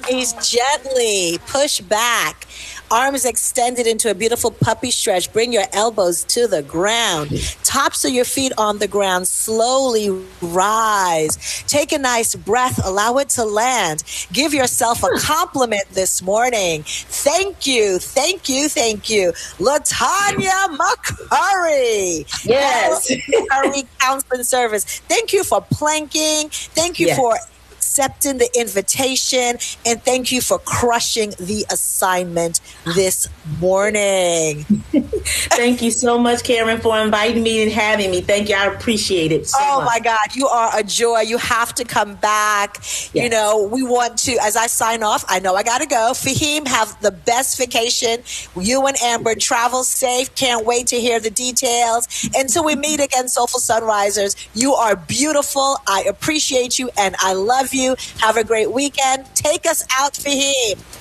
Gaze gently, push back. Arms extended into a beautiful puppy stretch. Bring your elbows to the ground. Tops of your feet on the ground. Slowly rise. Take a nice breath. Allow it to land. Give yourself a compliment this morning. Thank you. Thank you. Thank you. Latanya McCurry. Yes. McCurry Counseling Service. Thank you for planking. Thank you for accepting the invitation, and thank you for crushing the assignment this morning. Thank you so much, Karen, for inviting me and having me. Thank you. I appreciate it so much. My God, you are a joy. You have to come back. Yes. You know, we want to, as I sign off, I know I got to go. Fahim, have the best vacation. You and Amber, travel safe. Can't wait to hear the details. Until we meet again, Soulful Sunrisers, you are beautiful. I appreciate you and I love you. Have a great weekend. Take us out, Fahim.